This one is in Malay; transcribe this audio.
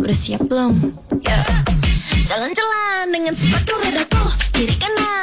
Udah siap belum? Jalan-jalan dengan sepatu rodaku, kiri kanan